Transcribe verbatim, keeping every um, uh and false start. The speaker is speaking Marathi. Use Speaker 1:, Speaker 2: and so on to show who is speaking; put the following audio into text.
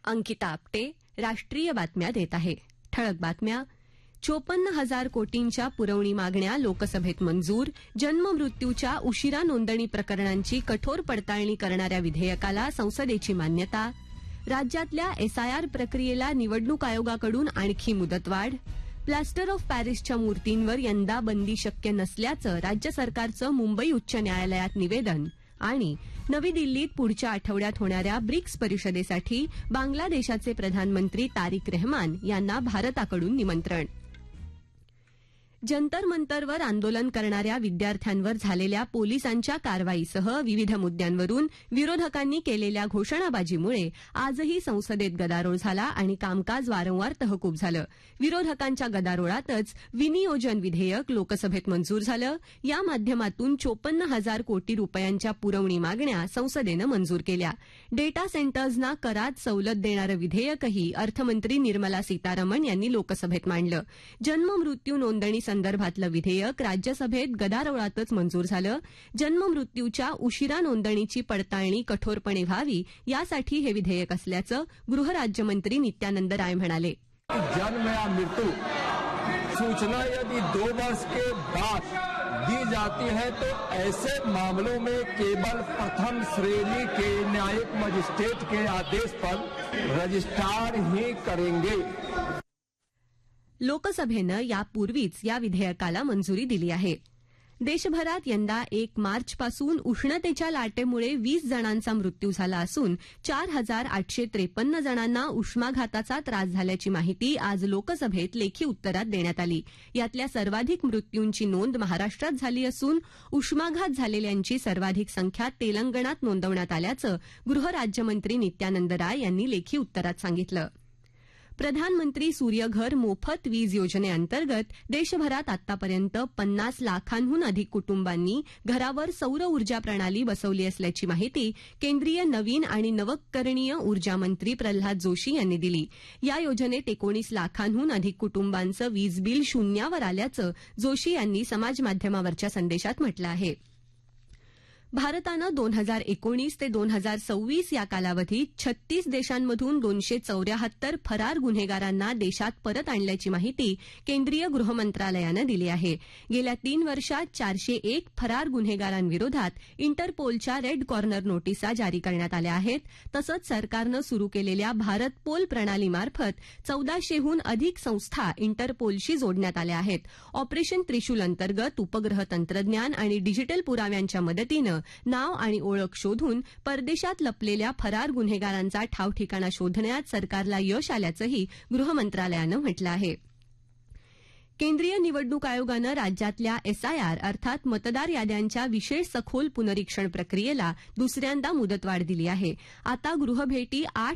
Speaker 1: अंकिता आपटे राष्ट्रीय बातम्या देत आहे. ठळक बातम्या. चोपन्न हजार कोटींच्या पुरवणी मागण्या लोकसभेत मंजूर. जन्ममृत्यूच्या उशिरा नोंदणी प्रकरणांची कठोर पडताळणी करणाऱ्या विधेयकाला संसदेची मान्यता. राज्यातल्या एसआयआर प्रक्रियेला निवडणूक आयोगाकडून आणखी मुदतवाढ. प्लास्टर ऑफ पॅरिसच्या मूर्तींवर यंदा बंदी शक्य नसल्याचं राज्य सरकारचं मुंबई उच्च न्यायालयात निवेदन. आणि नवी दिल्लीत पुढच्या आठवड्यात होणाऱ्या ब्रिक्स परिषदेसाठी बांगलादेशाचे प्रधानमंत्री तारिक रेहमान यांना भारताकडून निमंत्रण. जंतर मंतरवर आंदोलन करणाऱ्या विद्यार्थ्यांवर झालेल्या पोलिसांच्या कारवाईसह विविध मुद्द्यांवरून विरोधकांनी केलेल्या घोषणाबाजीमुळे आजही संसदेत गदारोळ झाला आणि कामकाज वारंवार तहकूब झालं. विरोधकांच्या गदारोळातच विनियोजन विधेयक लोकसभेत मंजूर झालं. या माध्यमातून चोपन्न हजार कोटी रुपयांच्या पुरवणी मागण्या संसदेनं मंजूर केल्या. डेटा सेंटर्सना करात सवलत देणारं विधेयकही अर्थमंत्री निर्मला सीतारामन यांनी लोकसभेत मांडलं. जन्ममृत्यू नोंदणी संदर्भातलं विधेयक राज्यसभेत गदारोळातच मंजूर झालं. जन्ममृत्यूच्या उशिरा नोंदणीची पडताळणी कठोरपणे व्हावी यासाठी हे विधेयक असल्याचं गृहराज्यमंत्री नित्यानंद राय म्हणाले.
Speaker 2: जन्म या मृत्यू सूचना यदि दो वर्ष के बाद दी जाती है तो ऐसे मामलों में केवल प्रथम श्रेणी के न्यायिक मजिस्ट्रेट के आदेश पर रजिस्ट्रार ही करेंगे.
Speaker 1: लोकसभेनं यापूर्वीच या विधेयकाला मंजुरी दिली आहे. देशभरात यंदा एक मार्चपासून उष्णतेच्या लाटेमुळे वीस जणांचा मृत्यू झाला असून चार हजार आठशे त्रेपन्न जणांना उष्माघाताचा त्रास झाल्याची माहिती आज लोकसभेत लेखी उत्तरात देण्यात आली. यातल्या सर्वाधिक मृत्यूंची नोंद महाराष्ट्रात झाली असून उष्माघात झालेल्यांची सर्वाधिक संख्या तेलंगणात नोंदवण्यात आल्याचं गृहराज्यमंत्री नित्यानंद राय यांनी लेखी उत्तरात सांगितलं. प्रधानमंत्री सूर्यघर मोफत वीज योजनेअंतर्गत देशभरात आतापर्यंत पन्नास लाखांहून अधिक कुटुंबांनी घरावर सौर ऊर्जा प्रणाली बसवली असल्याची माहिती केंद्रीय नवीन आणि नवकरणीय ऊर्जा मंत्री प्रल्हाद जोशी यांनी दिली. या योजनेत एकोणीस लाखांहून अधिक कुटुंबांचं वीज बिल शून्यावर आल्याचं जोशी यांनी समाजमाध्यमावरच्या संदेशात म्हटलं आहे. भारतानं दोन हजार एकोणीस ते दोन हजार सव्वीस या कालावधीत छत्तीस देशांमधून दोनशे चौऱ्याहत्तर फरार गुन्हेगारांना देशात परत आणल्याची माहिती केंद्रीय गृहमंत्रालयानं दिली आहे. गेल्या तीन वर्षात चारशे एक फरार गुन्हेगारांविरोधात इंटरपोलच्या रेड कॉर्नर नोटिसा जारी करण्यात आल्या आहेत. तसंच सरकारनं सुरू केलेल्या भारत पोल प्रणालीमार्फत चौदाशेहून अधिक संस्था इंटरपोलशी जोडण्यात आल्या आहेत. ऑपरेशन त्रिशूल अंतर्गत उपग्रह तंत्रज्ञान आणि डिजिटल पुराव्यांच्या मदतीनं नाव आणि ओळख शोधून परदेशात लपलेल्या फरार गुन्हेगारांचा ठावठिकाणा शोधण्यात सरकारला यश आल्याचंही गृहमंत्रालयानं म्हटलं आहे. केंद्रीय निवडणूक आयोगानं राज्यातल्या एसआयआर अर्थात मतदार याद्यांच्या विशेष सखोल पुनरीक्षण प्रक्रियेला दुसऱ्यांदा मुदतवाढ दिली आहे. आता गृहभेटी आठ